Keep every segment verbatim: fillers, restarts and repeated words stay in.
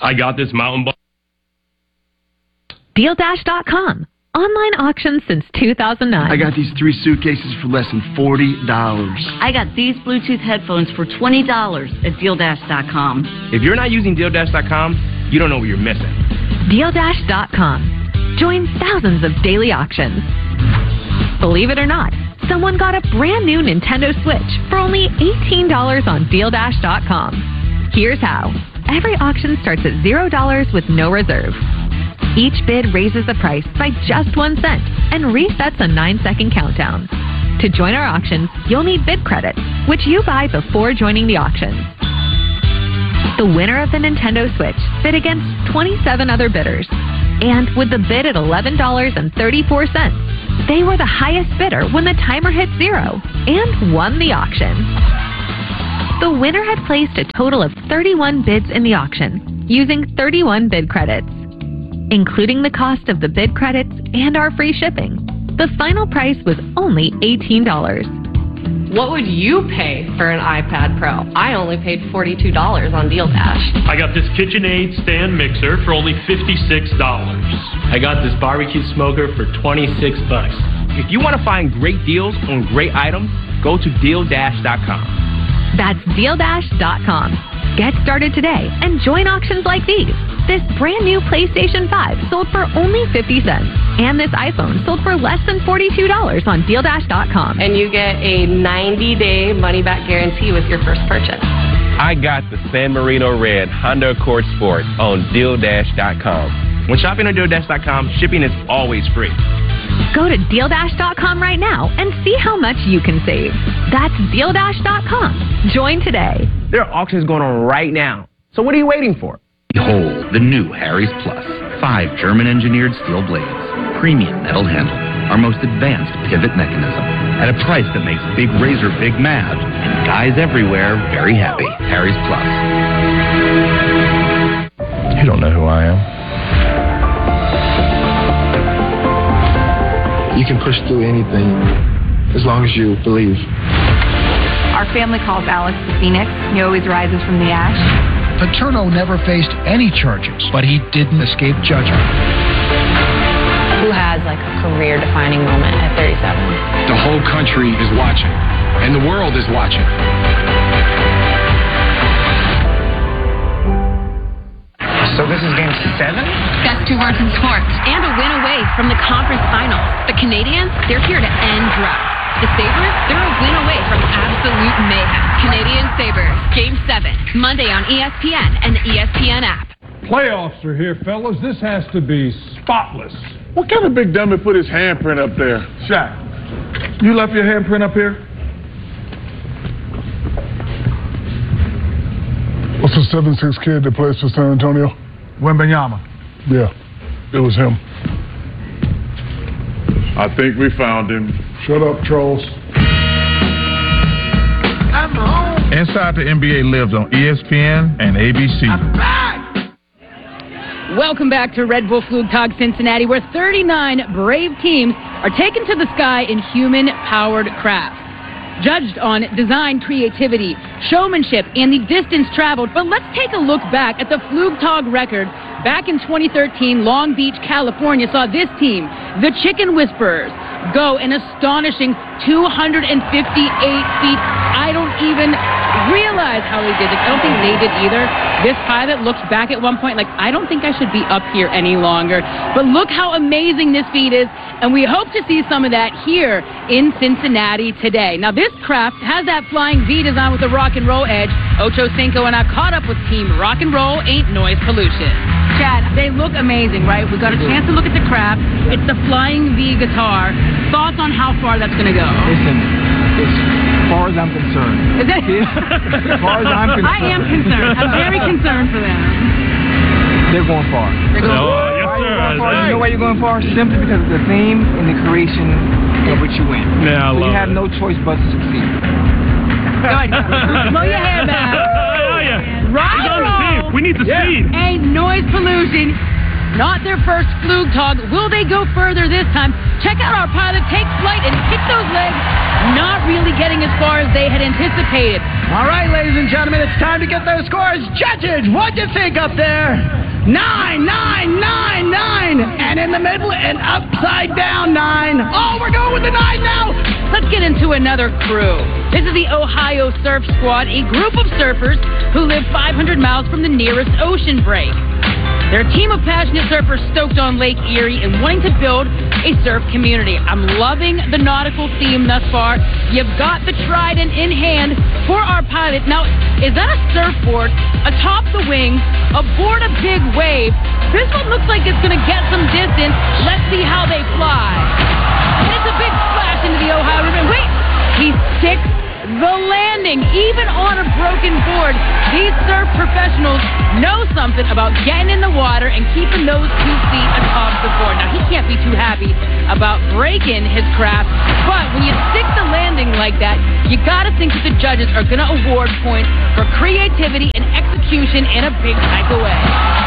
I got this mountain bike. Deal Dash dot com. Online auctions since two thousand nine. I got these three suitcases for less than forty dollars. I got these Bluetooth headphones for twenty dollars at Deal Dash dot com. If you're not using Deal Dash dot com, you don't know what you're missing. Deal Dash dot com. Join thousands of daily auctions. Believe it or not, someone got a brand new Nintendo Switch for only eighteen dollars on Deal Dash dot com. Here's how. Every auction starts at zero dollars with no reserve. Each bid raises the price by just one cent and resets a nine-second countdown. To join our auctions, you'll need bid credits, which you buy before joining the auctions. The winner of the Nintendo Switch bid against twenty-seven other bidders. And with the bid at eleven dollars and thirty-four cents, they were the highest bidder when the timer hit zero and won the auction. The winner had placed a total of thirty-one bids in the auction, using thirty-one bid credits. Including the cost of the bid credits and our free shipping, the final price was only eighteen dollars. What would you pay for an iPad Pro? I only paid forty-two dollars on Deal Dash. I got this KitchenAid stand mixer for only fifty-six dollars. I got this barbecue smoker for twenty-six bucks. If you want to find great deals on great items, go to Deal Dash dot com. That's Deal Dash dot com. Get started today and join auctions like these. This brand new PlayStation five sold for only fifty cents. And this iPhone sold for less than forty-two dollars on Deal Dash dot com. And you get a ninety-day money-back guarantee with your first purchase. I got the San Marino Red Honda Accord Sport on Deal Dash dot com. When shopping on Deal Dash dot com, shipping is always free. Go to Deal Dash dot com right now and see how much you can save. That's Deal Dash dot com. Join today. There are auctions going on right now. So what are you waiting for? Behold the new Harry's Plus. Five German-engineered steel blades, premium metal handle, our most advanced pivot mechanism, at a price that makes Big Razor big mad and guys everywhere very happy. Harry's Plus. You don't know who I am. You can push through anything as long as you believe. Our family calls Alex the Phoenix. He always rises from the ash. Paterno never faced any charges, but he didn't escape judgment. Who has like a career-defining moment at thirty-seven? The whole country is watching, and the world is watching. So this is game seven? Best two words in sports, and a win away from the conference finals. The Canadians, they're here to end droughts. The Sabres, they're a win away from absolute mayhem. Canadian Sabres, Game seven, Monday on E S P N and the E S P N app. Playoffs are here, fellas. This has to be spotless. What kind of big dummy put his handprint up there? Shaq, you left your handprint up here? What's the seven six kid that plays for San Antonio? Wembanyama. Yeah, it was him. I think we found him. Shut up, trolls. I'm home. Inside the N B A lives on E S P N and A B C. I'm back. Welcome back to Red Bull Flugtag Cincinnati, where thirty-nine brave teams are taken to the sky in human-powered crafts. Judged on design, creativity, showmanship, and the distance traveled. But let's take a look back at the Flugtag record. Back in twenty thirteen, Long Beach, California saw this team, the Chicken Whisperers, go an astonishing two hundred fifty-eight feet. I don't even realize how they did it. I don't think they did either. This pilot looked back at one point like, I don't think I should be up here any longer. But look how amazing this feat is, and we hope to see some of that here in Cincinnati today. Now, this craft has that flying V design with a rock and roll edge. Ocho Cinco and I caught up with Team Rock and Roll Ain't Noise Pollution. Chad, they look amazing, right? We got a chance to look at the craft. It's the flying V guitar. Thoughts on how far that's going to go? Listen, as far as I'm concerned. Is that as far as I'm concerned. I am concerned. I'm very concerned for them. They're going far. They're going no, far. Yes, sir. Going far? You know why you're going far? Simply because of the theme and the creation of which you win. Yeah, I so love you have it. no choice but to succeed. Go ahead. Blow your hair back. Oh, yeah. Rock We and got roll. the team. We need the Yeah. seed. Ain't Noise Pollution. Not their first Flugtag. Will they go further this time? Check out our pilot take flight and hit those legs. Not really getting as far as they had anticipated. All right, ladies and gentlemen, it's time to get those scores. Judges, what'd you think up there? Nine, nine, nine, nine. And in the middle and upside down, nine. Oh, we're going with the nine now. Let's get into another crew. This is the Ohio Surf Squad, a group of surfers who live five hundred miles from the nearest ocean break. They're a team of passionate surfers stoked on Lake Erie and wanting to build a surf community. I'm loving the nautical theme thus far. You've got the trident in hand for our pilot. Now, is that a surfboard atop the wings, aboard a big wave? This one looks like it's going to get some distance. Let's see how they fly. And it's a big splash into the Ohio River. Wait, he sticks the landing, even on a broken board. These surf professionals know something about getting in the water and keeping those two feet atop the board. Now, he can't be too happy about breaking his craft, but when you stick the landing like that, you got to think that the judges are going to award points for creativity and execution in a big type of way.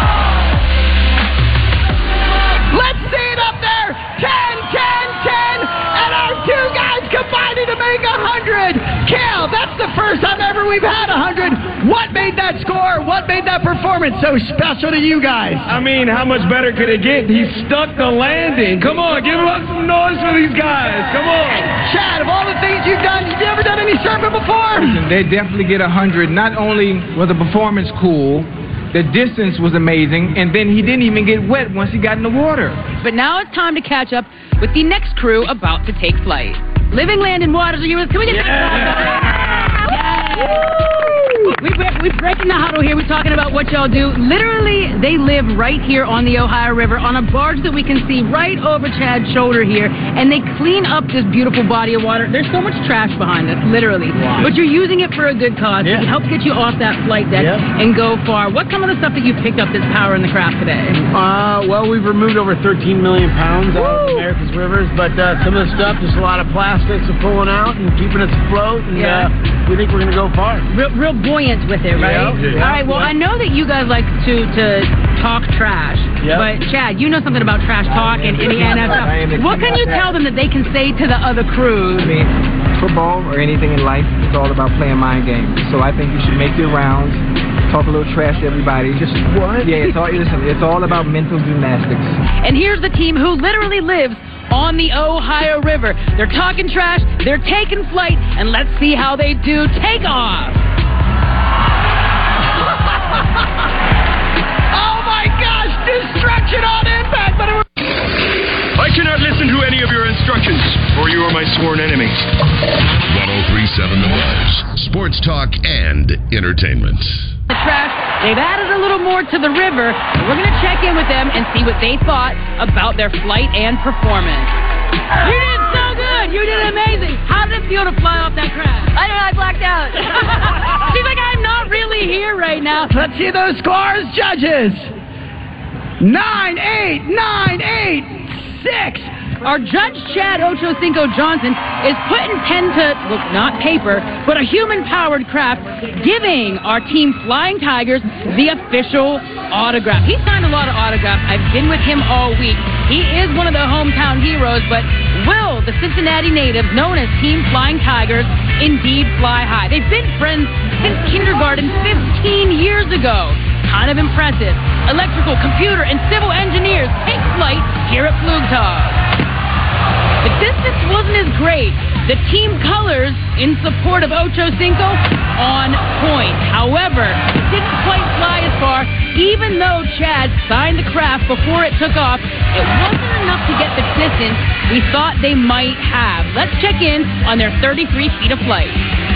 Let's see it up there. ten, ten, ten. And our two guys combining to make one hundred. Cal, that's the first time ever we've had one hundred. What made that score? What made that performance so special to you guys? I mean, how much better could it get? He stuck the landing. Come on, give up some noise for these guys. Come on. And Chad, of all the things you've done, have you ever done any surfing before? Listen, they definitely get one hundred. Not only was the performance cool, the distance was amazing, and then he didn't even get wet once he got in the water. But now it's time to catch up with the next crew about to take flight. Living Land and Waters, are you with us? Can we get yeah. that? Yeah. We, we're breaking the huddle here. We're talking about what y'all do. Literally, they live right here on the Ohio River on a barge that we can see right over Chad's shoulder here, and they clean up this beautiful body of water. There's so much trash behind us, literally. Wow. But you're using it for a good cause. Yeah. It helps get you off that flight deck yeah. and go far. What's some of the stuff that you've picked up that's powering the craft today? Uh, well, we've removed over thirteen million pounds Woo! out of America's rivers, but uh, some of the stuff, just a lot of plastics are pulling out and keeping us afloat, and yeah. uh, we think we're going to go far. Real, real buoyant with it, right? Yeah, yeah, All right, well, yeah. I know that you guys like to, to talk trash, yeah. but Chad, you know something about trash talk and, and the N F L. What can you tell them that they can say to the other crews? I mean, football or anything in life, it's all about playing mind games. So I think you should make your rounds, talk a little trash to everybody. Just what? Yeah, it's all, listen, it's all about mental gymnastics. And here's the team who literally lives on the Ohio River. They're talking trash, they're taking flight, and let's see how they do. Take off! Oh my gosh, destruction on impact, but it was... I cannot listen to any of your instructions, for you are my sworn enemies. one oh three point seven The Buzz. Sports talk and entertainment. The trash, they've added a little more to the river. We're going to check in with them and see what they thought about their flight and performance. You did so good! You did amazing! How did it feel to fly off that craft? I don't know, I blacked out. She's like, I'm not really here right now. Let's see those scores, judges. Nine, eight, nine, eight, six. Our judge, Chad Ochocinco Johnson, is putting pen to, well, not paper, but a human-powered craft, giving our team Flying Tigers the official autograph. He signed a lot of autographs. I've been with him all week. He is one of the hometown heroes, but will the Cincinnati natives, known as Team Flying Tigers, indeed fly high? They've been friends since kindergarten fifteen years ago. Kind of impressive. Electrical, computer, and civil engineers take flight here at Flugtag. The distance wasn't as great. The team colors in support of Ochocinco on point. However, it didn't quite fly as far. Even though Chad signed the craft before it took off, it wasn't enough to get the distance we thought they might have. Let's check in on their thirty-three feet of flight.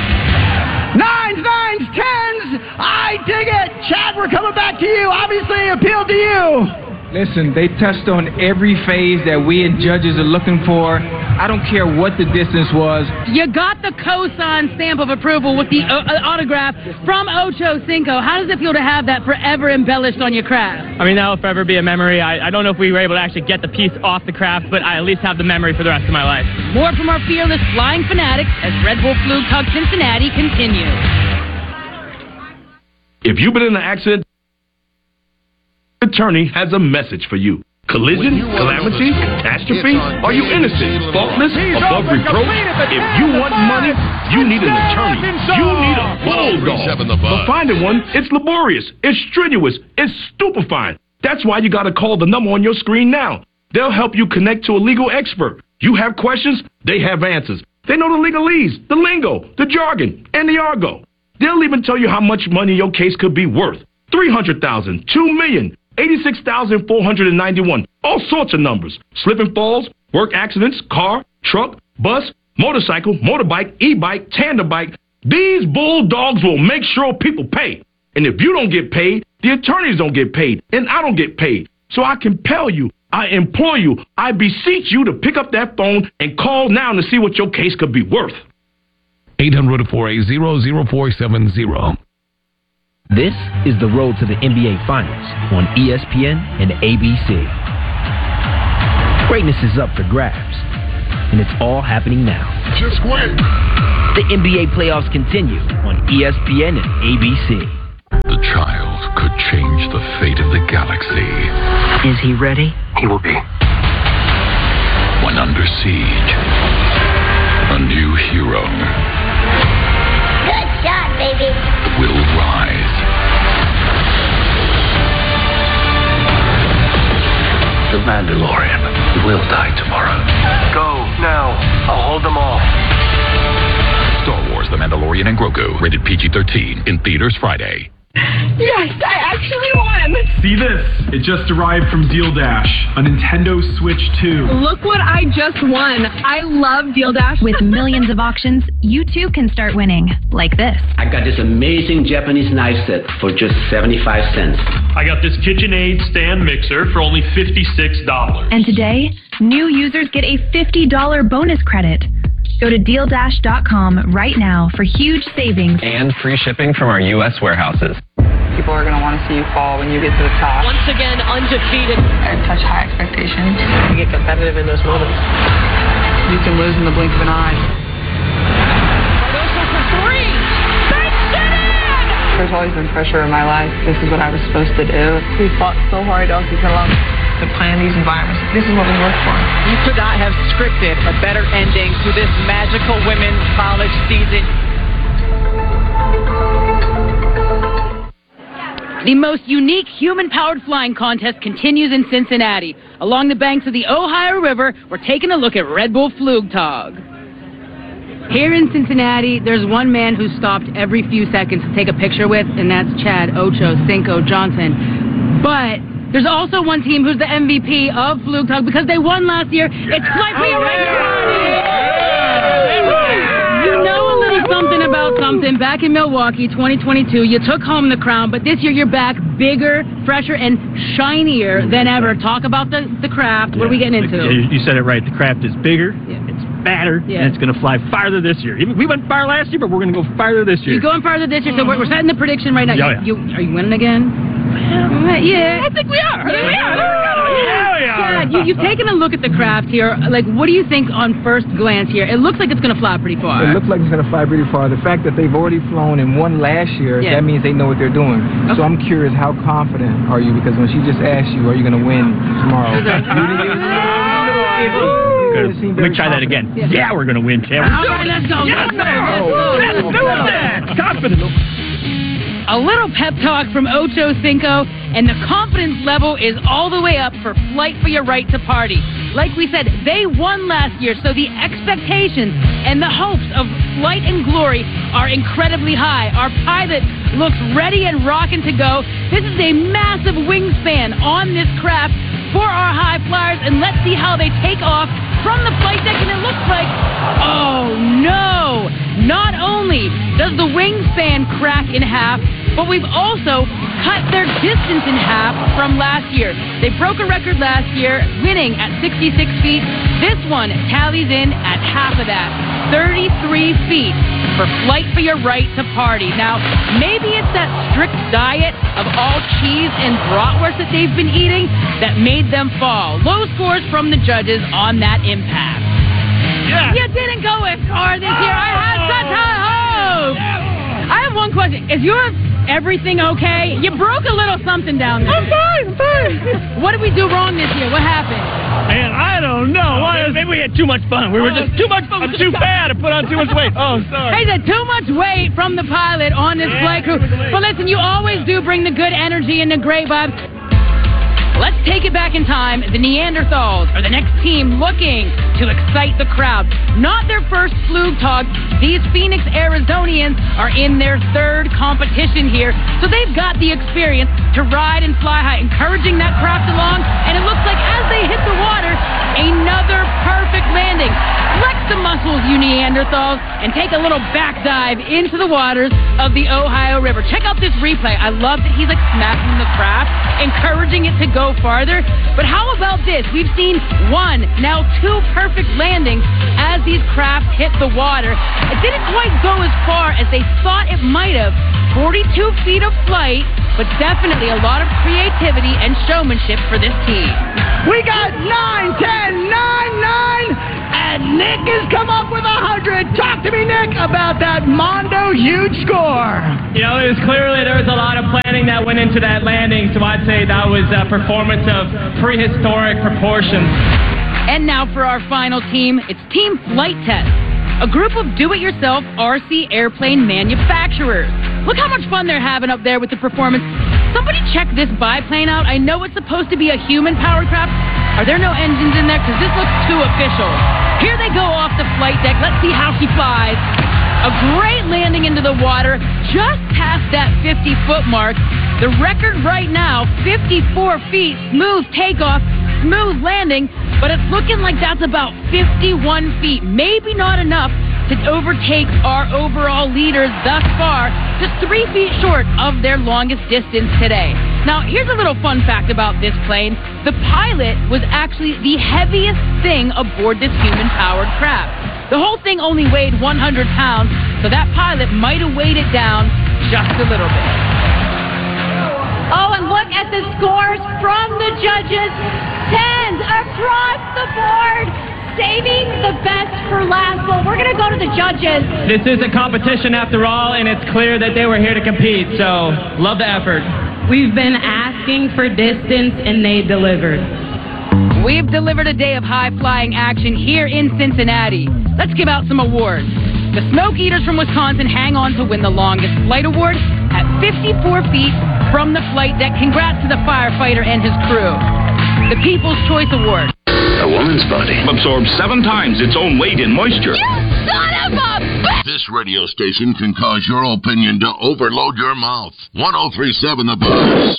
Nines, nines, tens. I dig it. Chad, we're coming back to you. Obviously, appealed to you. Listen, they touched on every phase that we and judges are looking for. I don't care what the distance was. You got the cosign stamp of approval with the uh, autograph from Ochocinco. How does it feel to have that forever embellished on your craft? I mean, that will forever be a memory. I, I don't know if we were able to actually get the piece off the craft, but I at least have the memory for the rest of my life. More from our fearless flying fanatics as Red Bull Flugtag Cincinnati continues. If you've been in an accident, attorney has a message for you. Collision, calamity, catastrophe? Are you innocent, faultless, above reproach? If you want money, you need an attorney. You need a bulldog. But finding one, it's laborious, it's strenuous, it's stupefying. That's why you gotta call the number on your screen now. They'll help you connect to a legal expert. You have questions, they have answers. They know the legalese, the lingo, the jargon, and the argot. They'll even tell you how much money your case could be worth. three hundred thousand dollars, two million dollars, eighty-six thousand four hundred ninety-one. All sorts of numbers. Slip and falls, work accidents, car, truck, bus, motorcycle, motorbike, e-bike, tandem bike. These bulldogs will make sure people pay. And if you don't get paid, the attorneys don't get paid, and I don't get paid. So I compel you, I implore you, I beseech you to pick up that phone and call now to see what your case could be worth. eight hundred, four eight zero, zero four seven zero. This is the road to the N B A Finals on E S P N and A B C. Greatness is up for grabs, and it's all happening now. Just wait. The N B A playoffs continue on E S P N and A B C. The child could change the fate of the galaxy. Is he ready? He will be. When under siege, a new hero Good shot, baby. will rise. The Mandalorian will die tomorrow. Go, now. I'll hold them off. Star Wars The Mandalorian and Grogu, rated P G thirteen, in theaters Friday. Yes, I actually won. See this? It just arrived from Deal Dash, a Nintendo Switch two. Look what I just won. I love Deal Dash. With millions of auctions, you too can start winning, like this. I got this amazing Japanese knife set for just seventy-five cents. I got this KitchenAid stand mixer for only fifty-six dollars. And today, new users get a fifty dollars bonus credit. Go to deal dash dot com right now for huge savings. And free shipping from our U S warehouses. People are going to want to see you fall when you get to the top. Once again, undefeated. And touch high expectations. You get competitive in those moments. You can lose in the blink of an eye. Cardoso for three. Makes it in! There's always been pressure in my life. This is what I was supposed to do. We fought so hard all season long to plan these environments. This is what we worked for. You could not have scripted a better ending to this magical women's college season. The most unique human-powered flying contest continues in Cincinnati. Along the banks of the Ohio River, we're taking a look at Red Bull Flugtag. Here in Cincinnati, there's one man who's stopped every few seconds to take a picture with, and that's Chad Ocho Cinco Johnson. But there's also one team who's the M V P of Flugtag because they won last year. It's Flight for Your Right. You know a little something about something. Back in Milwaukee, twenty twenty-two, you took home the crown, but this year you're back bigger, fresher, and shinier than ever. Talk about the, the craft. What are we getting into? You said it right. The craft is bigger, yeah. It's fatter, yeah. And it's going to fly farther this year. We went far last year, but we're going to go farther this year. You're going farther this year, so we're, we're setting the prediction right now. Oh, yeah. you, you, are you winning again? Yeah. yeah. I think we are. I think we are. Yeah, we are. Chad, you, you've taken a look at the craft here. Like, what do you think on first glance here? It looks like it's going to fly pretty far. It looks like it's going to fly pretty far. The fact that they've already flown and won last year, yeah. that means they know what they're doing. Okay. So I'm curious, how confident are you? Because when she just asked you, are you going to win tomorrow? Let me try that again. Yeah, yeah we're going to win, Chad. All right, let's go. Yes, let's do that. Confident. A little pep talk from Ocho Cinco, and the confidence level is all the way up for Flight for Your Right to Party. Like we said, they won last year, so the expectations and the hopes of flight and glory are incredibly high. Our pilot looks ready and rocking to go. This is a massive wingspan on this craft for our high flyers, and let's see how they take off from the flight deck, and it looks like, oh no! Not only does the wingspan crack in half, but we've also cut their distance in half from last year. They broke a record last year, winning at sixty-six feet. This one tallies in at half of that, thirty-three feet for Flight for Your Right to Party. Now, maybe it's that strict diet of all cheese and bratwurst that they've been eating that made them fall. Low scores from the judges on that impact. Yeah. You didn't go as far this year. I had such high hopes. I have one question. If you're Everything okay? You broke a little something down there. I'm fine, I'm fine. What did we do wrong this year? What happened? Man, I don't know. Oh, maybe, maybe we had too much fun. We were just too much fun. I'm too fat. I put on too much weight. Oh, sorry. Hey, there's too much weight from the pilot on this Yeah, flight crew. But listen, you always do bring the good energy and the great vibes. Let's take it back in time. The Neanderthals are the next team looking to excite the crowd. Not their first Flugtag. These Phoenix Arizonians are in their third competition here, so they've got the experience to ride and fly high, encouraging that craft along, and it looks like as they hit the water, another perfect landing. Flex the muscles, you Neanderthals, and take a little back dive into the waters of the Ohio River. Check out this replay. I love that he's like smacking the craft, encouraging it to go farther. But how about this? We've seen one, now two perfect landings as these crafts hit the water. It didn't quite go as far as they thought it might have. forty-two feet of flight, but definitely a lot of creativity and showmanship for this team. We got nine, ten, nine, nine, and Nick has come up with a hundred. Talk to me, Nick, about that Mondo huge score. You know, it was clearly there was a lot of planning that went into that landing, so I'd say that was a performance of prehistoric proportions. And now for our final team, it's Team Flight Test, a group of do-it-yourself R C airplane manufacturers. Look how much fun they're having up there with the performance. Somebody check this biplane out. I know it's supposed to be a human-powered craft. Are there no engines in there? Because this looks too official. Here they go off the flight deck. Let's see how she flies. A great landing into the water, just past that fifty-foot mark. The record right now, fifty-four feet, smooth takeoff, smooth landing, but it's looking like that's about fifty-one feet. Maybe not enough to overtake our overall leaders thus far, just three feet short of their longest distance today. Now, here's a little fun fact about this plane. The pilot was actually the heaviest thing aboard this human-powered craft. The whole thing only weighed one hundred pounds, so that pilot might have weighed it down just a little bit. Oh, and look at the scores from the judges. Tens across the board. Saving the best for last. Well, we're going to go to the judges. This is a competition after all, and it's clear that they were here to compete, so love the effort. We've been asking for distance, and they delivered. We've delivered a day of high-flying action here in Cincinnati. Let's give out some awards. The Smoke Eaters from Wisconsin hang on to win the longest flight award at fifty-four feet from the flight deck. Congrats to the firefighter and his crew. The People's Choice Award. A woman's body absorbs seven times its own weight in moisture. You son of a bitch! This radio station can cause your opinion to overload your mouth. one oh three point seven The Buzz.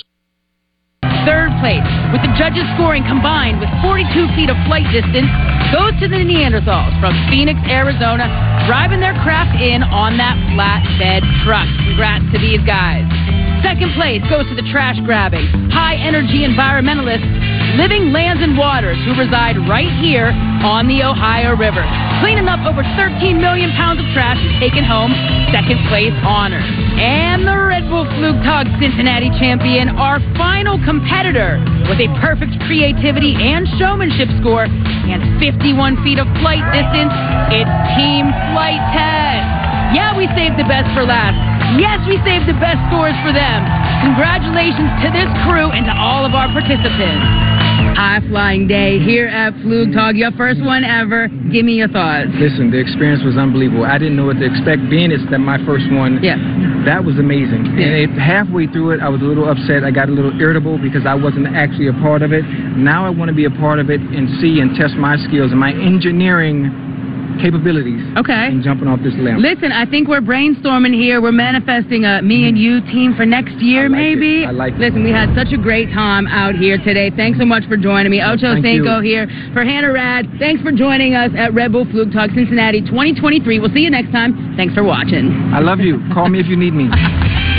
Third place, with the judges scoring combined with forty-two feet of flight distance, goes to the Neanderthals from Phoenix, Arizona, driving their craft in on that flatbed truck. Congrats to these guys. Second place goes to the trash-grabbing, high-energy environmentalists, Living Lands and Waters, who reside right here on the Ohio River, cleaning up over thirteen million pounds of trash and taking home second place honors. And the Red Bull Flugtag Cincinnati champion, our final competitor, with a perfect creativity and showmanship score and fifty-one feet of flight distance, it's Team Flight Test. Yeah, we saved the best for last. Yes, we saved the best scores for them. Congratulations to this crew and to all of our participants. High-flying day here at Flugtag, your first one ever. Give me your thoughts. Listen, the experience was unbelievable. I didn't know what to expect. Being it's that my first one, yeah, that was amazing. Yeah. And it, halfway through it, I was a little upset. I got a little irritable because I wasn't actually a part of it. Now I want to be a part of it and see and test my skills and my engineering capabilities. Okay. And jumping off this lamp. Listen, I think we're brainstorming here. We're manifesting a me and you team for next year, I like maybe. It. I like Listen, it. we had such a great time out here today. Thanks so much for joining me. Ocho Thank Cinco you. here for Hannah Rad. Thanks for joining us at Red Bull Flugtag Cincinnati twenty twenty-three. We'll see you next time. Thanks for watching. I love you. Call me if you need me.